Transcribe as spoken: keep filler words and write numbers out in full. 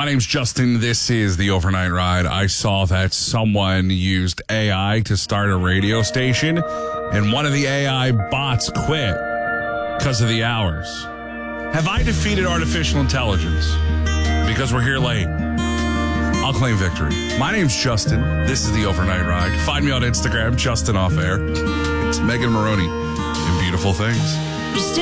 My name's Justin. This is the Overnight Ride. I saw that someone used A I to start a radio station, and one of the A I bots quit because of the hours. Have I defeated artificial intelligence? Because we're here late. I'll claim victory. My name's Justin. This is the Overnight Ride. Find me on Instagram, Justin Off Air. It's Megan Maroney in Beautiful Things.